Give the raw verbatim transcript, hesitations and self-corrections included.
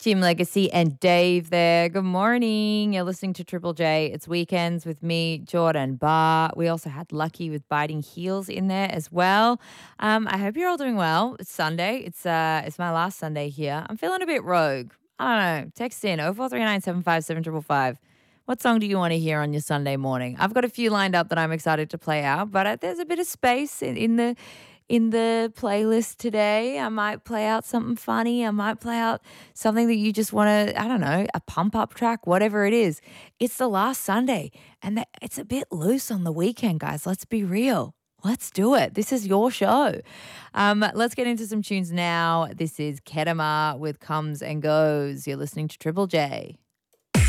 Team Legacy and Dave there. Good morning. You're listening to Triple J. It's weekends with me, Jordan Barr. We also had Lucky with Biting Heels in there as well. Um, I hope you're all doing well. It's Sunday. It's uh, it's my last Sunday here. I'm feeling a bit rogue. I don't know. Text in oh four three nine seven five seven five five. What song do you want to hear on your Sunday morning? I've got a few lined up that I'm excited to play out, but uh, there's a bit of space in, in the in the playlist today. I might play out something funny. I might play out something that you just want to, I don't know, a pump up track, whatever it is. It's the last Sunday and the, it's a bit loose on the weekend, guys. Let's be real. Let's do it. This is your show. Um, let's get into some tunes now. This is Kedama with Comes and Goes. You're listening to Triple J.